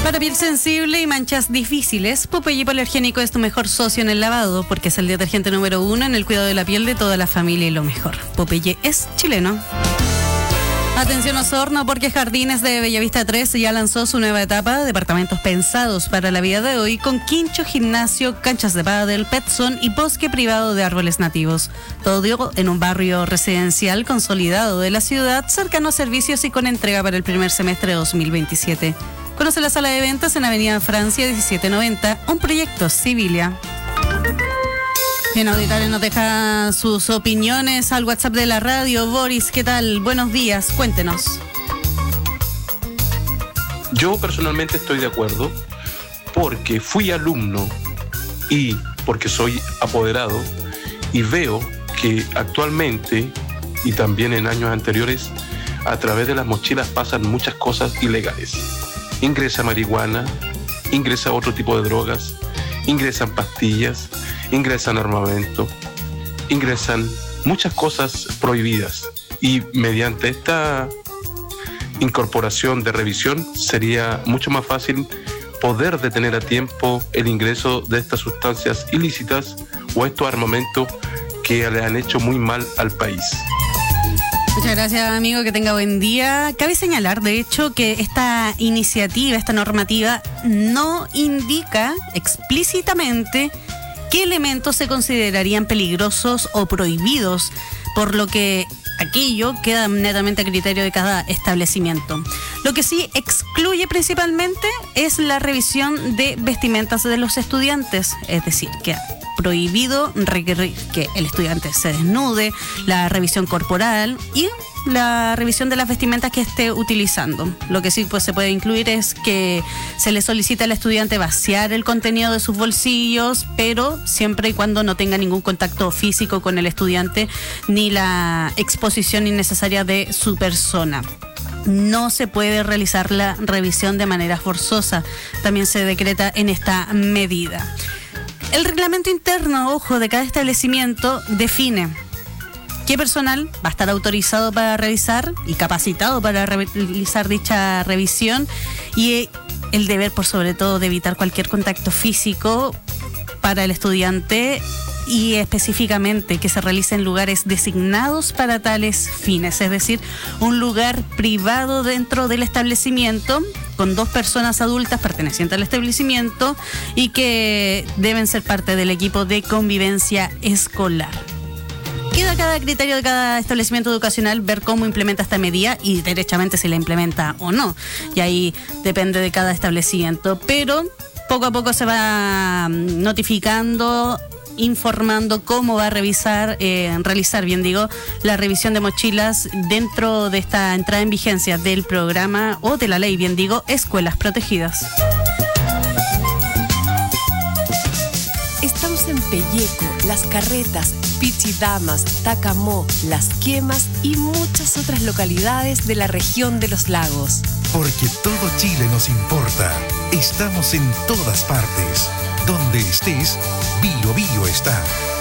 Para piel sensible y manchas difíciles, Popeye Hipoalergénico es tu mejor socio en el lavado porque es el detergente número 1 en el cuidado de la piel de toda la familia y lo mejor. Popeye es chileno. Atención Osorno, porque Jardines de Bellavista 3 ya lanzó su nueva etapa, departamentos pensados para la vida de hoy, con quincho, gimnasio, canchas de pádel, petzón y bosque privado de árboles nativos. Todo en un barrio residencial consolidado de la ciudad, cercano a servicios y con entrega para el primer semestre de 2027. Conoce la sala de ventas en Avenida Francia 1790, un proyecto Civilia. Bien, auditores, nos deja sus opiniones al WhatsApp de la radio. Boris, ¿qué tal? Buenos días, cuéntenos. Yo personalmente estoy de acuerdo porque fui alumno y porque soy apoderado y veo que actualmente y también en años anteriores a través de las mochilas pasan muchas cosas ilegales. Ingresa marihuana, ingresa otro tipo de drogas, ingresan pastillas, ingresan armamento, ingresan muchas cosas prohibidas y mediante esta incorporación de revisión sería mucho más fácil poder detener a tiempo el ingreso de estas sustancias ilícitas o estos armamentos que le han hecho muy mal al país. Muchas gracias, amigo, que tenga buen día. Cabe señalar, de hecho, que esta iniciativa, esta normativa, no indica explícitamente qué elementos se considerarían peligrosos o prohibidos, por lo que aquello queda netamente a criterio de cada establecimiento. Lo que sí excluye principalmente es la revisión de vestimentas de los estudiantes, es decir, que prohibido requerir que el estudiante se desnude, la revisión corporal y la revisión de las vestimentas que esté utilizando. Lo que sí pues se puede incluir es que se le solicita al estudiante vaciar el contenido de sus bolsillos, pero siempre y cuando no tenga ningún contacto físico con el estudiante ni la exposición innecesaria de su persona. No se puede realizar la revisión de manera forzosa. También se decreta en esta medida. El reglamento interno, ojo, de cada establecimiento define qué personal va a estar autorizado para revisar y capacitado para realizar dicha revisión y el deber, por sobre todo, de evitar cualquier contacto físico para el estudiante y específicamente que se realice en lugares designados para tales fines, es decir, un lugar privado dentro del establecimiento con 2 personas adultas pertenecientes al establecimiento y que deben ser parte del equipo de convivencia escolar. Queda a cada criterio de cada establecimiento educacional ver cómo implementa esta medida y derechamente si la implementa o no. Y ahí depende de cada establecimiento, pero poco a poco se va notificando, informando cómo va a realizar la revisión de mochilas dentro de esta entrada en vigencia del programa o de la ley, Escuelas Protegidas. Estamos en Pelleco, Las Carretas, Pichidamas, Tacamó, Las Quemas y muchas otras localidades de la región de los lagos. Porque todo Chile nos importa. Estamos en todas partes. Donde estés, Bio Bio está.